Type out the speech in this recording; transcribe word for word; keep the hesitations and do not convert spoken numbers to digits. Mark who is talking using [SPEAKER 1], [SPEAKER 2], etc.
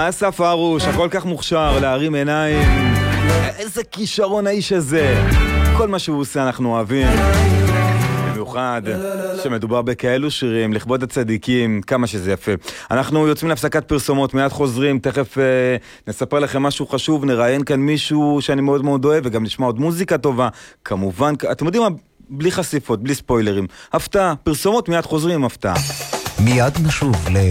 [SPEAKER 1] אסף הרוש, הכל כך מוכשר, להרים עיניים. איזה כישרון האיש הזה. כל מה שהוא עושה אנחנו אוהבים. במיוחד שמדובר בכאלו שירים, לכבוד הצדיקים, כמה שזה יפה. אנחנו יוצאים להפסקת פרסומות, מיד חוזרים, תכף אה, נספר לכם משהו חשוב, נראיין כאן מישהו שאני מאוד מאוד אוהב, וגם נשמע עוד מוזיקה טובה. כמובן, אתם יודעים מה? בלי חשיפות, בלי ספוילרים. הפתעה, פרסומות, מיד חוזרים עם הפתעה.
[SPEAKER 2] מיד נשוב ל...